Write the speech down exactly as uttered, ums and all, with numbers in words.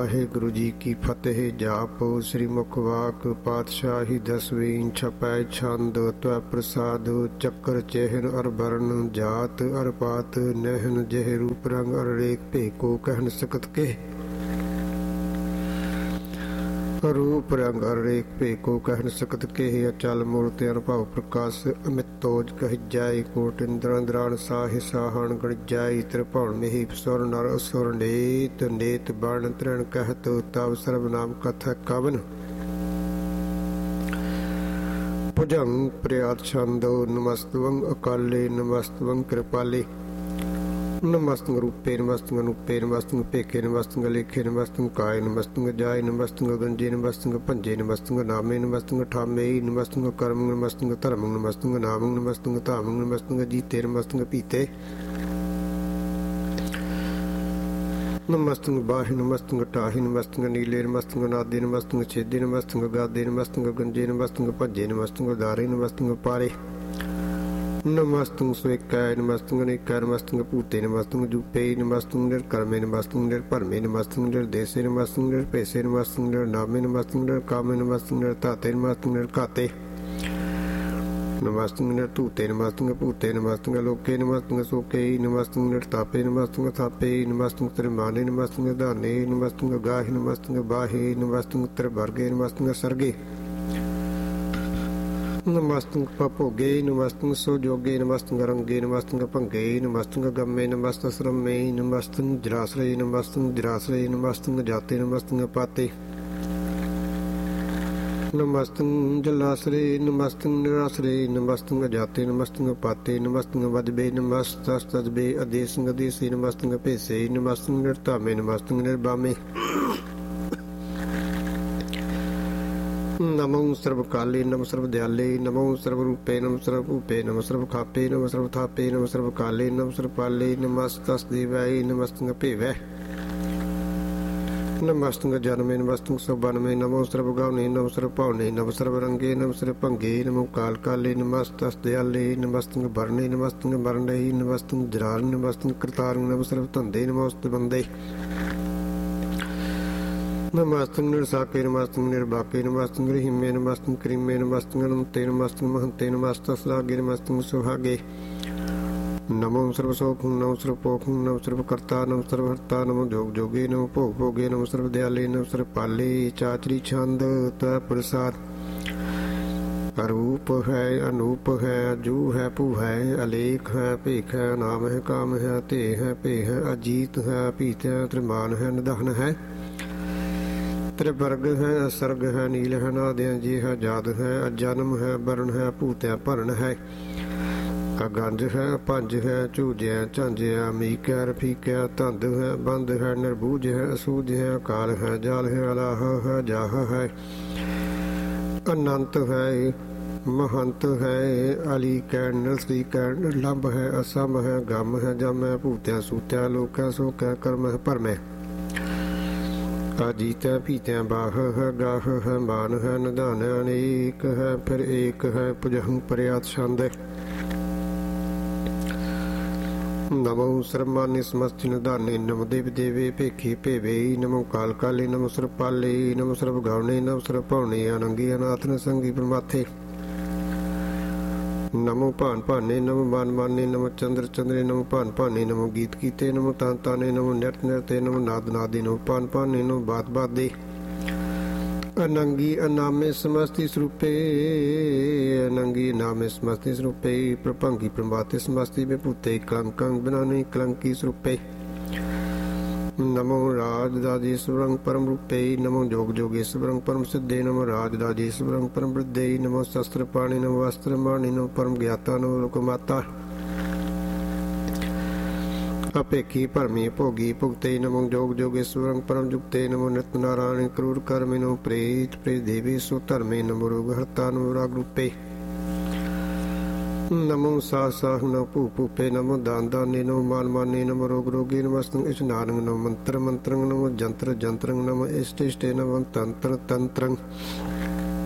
ਵਾਹਿਗੁਰੂ ਜੀ ਕੀ ਫਤਿਹ। ਜਾਪੋ ਸ੍ਰੀ ਮੁਖਵਾਕ ਪਾਤਸ਼ਾਹੀ ਦਸਵੀਂ ਛਪੈ ਛੰਦ ਤਵੈ ਪ੍ਰਸਾਦ ਚੱਕਰ ਚਿਹਨ ਅਰ ਬਰਨ ਜਾਤ ਅਰ ਪਾਤ ਨਹਿਨ ਜਹ ਰੂਪ ਰੰਗ ਅਰ ਰੇਖ ਭੇਕੋ ਕਹਿਨ ਸਕਤ ਕੇ रूप रंग अर रेख भेको कहन सकत के अचल मूर्ति अनुभव प्रकाश अमित तोज कह जाय कोट इंद्र इंद्राण साहि साहन गण जाय त्रिभुवन मेहि सुर नर असुर नेत नेत बण त्रण कहत तव सर्व नाम कथा कवन भुजंग प्रयात छंदो नमस्तवं अकाले नमस्तवं कृपाले नमस्तंग रूपे नमस्तंग अनूपे नमस्तंग भेखे नमस्तंग लेखे नमस्तंग काय नमस्तंग जाय नमस्तंग गंजे नमस्तंग भंजे नमस्तंग नामे नमस्तंग ठामे नमस्तंग कर्म नमस्तंग धर्म नमस्तंग नाम नमस्तंग धाम नमस्तंग जीते नमस्तंग पीते नमस्तंग बाहि नमस्तंग टाहि नमस्तंग नीले नमस्तंग नादे नमस्तंग छेदे नमस्तंग गादे नमस्तंग गंजे नमस्तंग भंजे नमस्तंग दारे नमस्तंग पारे नमस्तंग स्वेकाय नमस्तंग अनेकाय नमस्तंग भूते नमस्तंग जूपे नमस्तंग निर्कर्मे नमस्तंग निर्भरमे नमस्तंग निर्देशे नमस्तंग निर्पेशे नमस्तंग निर्नामे नमस्तंग निर्कामे नमस्तंग निर्धाते नमस्तंग निर्घाते नमस्तंग निर्धूते नमस्तंग भूते नमस्तंग लोके नमस्तंग सोके नमस्तंग निर्तापे नमस्तंग थापे नमस्तंग त्रिमाने नमस्तंग दाने नमस्तंग गाहि नमस्तंग बाहे नमस्तंग त्रिवर्गे नमस्तंग सर्गे नमस्तंग पभोगे नमस्तंग सुजोगे नमस्तंग रंगे नमस्तंग भंगे नमस्तंग गम्मे नमस्त श्रमे नमस्तंग जराश्रय नमस्तंग जराश्रय नमस्तंग जाते नमस्तंग पाते नमस्तंग जलाश्रय नमस्तंग निराश्रय नमस्तंग जाते नमस्तंग पाते नमस्तंग वजबे नमस्तस्तजबे अदेशंग अदेशे नमस्तंग भेसे नमस्तंग निर्तामे नमस्तंग निर्बामे नमो सर्वकाले नमो सर्वदयाले नमो सर्वरूपे नमो सर्वभूपे नमो सर्वखापे नमो सर्वथापे नमो सर्वकाले नमो सर्वपाले नमस्तस्देवाय नमस्तंग भेवै नमस्तंग जन्मे नमस्तंग सुबनमे नमो सर्वगावने नमो सर्वभावने नमो सर्वरंगे नमो सर्वभंगे नमो काल काले नमस्तस्दयाले नमस्तंग भरणे नमस्तंग मरणे नमस्तंग जराल नमस्तंग करतार नमो सर्वधंदे नमोस्तबंदे नमस्तंग निरसाके नमस्तंग निर्बाके नमस्तंग रहीमे नमस्तंग करीमे नमस्तंग अनंते नमस्तंग महंते नमस्तस्लागे नमस्तंग सुहागे नमो सर्वसोखं नमो सर्वपोखं नमो सर्वकर्ता नमो सर्वहर्ता नमो जोग जोगे नमो भोग भोगे नमो सर्वदयाले नमो सर्वपाले चाचरी छंद तवै प्रसाद अरूप है अनूप है अजू है भू है अलेख है भेख है नाम है काम है ते है पे है अजीत है पीत है त्रिमान है निधान है त्रिवर्ग है असर्ग है नील है नादय जी है जाद है अजन्म है वर्ण है भूत्या भरण है अगंज है पंज है झूजया झांजया मीक है रफीक है धंध है बंद है निर्बूज है असूज है अकाल है जाल है अलाह है जाह है अनंत है महंत है अली कैन नलसी कैन लंब है असम है गम है जम है भूत्या सूत्या लोक है सोक है कर्म है परम है अजीत पीत्या बाह है गाह है मान है निधान अनेक है फिर एक है भुजंग प्रयात छंद नमो सर्वमान्य समस्त निधाने नमो देव देवे भेखे भेवे नमो काल काले नमो सर्वपाले नमो सर्वगावने नमो सर्वभावने अनंगी अनाथ संगी प्रमाथे नमो भान भाने नमो मान माने नमो चंद्र चंद्रे नमो भान भाने नमो गीत गीते नमो तान ताने नमो नृत नृते नमो नाद नादे नमो पान पाने नमो बात बादे अनंगी अनामे समस्ति स्वरूपे अनंगी अनामे समस्ति स्वरूपे प्रभंगी प्रभाते समस्ति विभूते कलंकं बनाने कलंकी स्वरूपे नमो राजदाजेश्वरं परम रूपे नमो जोग जोगेश्वरं परम सिद्धे नमो राजदाजेश्वरं परम वृद्धे नमो शस्त्र पाणि नमो वस्त्र माणि नमो परम ज्ञाता नमो लोकमाता अपेक्षी परमी भोगी भुगते नमो जोग जोगेश्वरं परम जुक्ते नमो नित्य नारायण क्रूर कर्मे नमो प्रेत प्रेत देवी सो धर्मे नमो रोग हर्ता नमो राग रूपे नमो साह साह नमो भू भूपे नमो दान दाने नमो मान माने नमो रोग रोगे नमस्तंग इष्नारंग नमो मंत्र मंत्रंग नमो जंत्र जंत्रंग नमो इष्ट इष्टे नमो तंत्र तंत्रंग